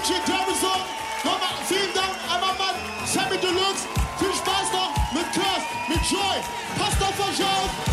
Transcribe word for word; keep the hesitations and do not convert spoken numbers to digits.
D J Davison. Nochmal vielen Dank, einmal Mann, Sammy Deluxe. Viel Spaß noch mit Curse, mit Joy. Passt auf euch auf.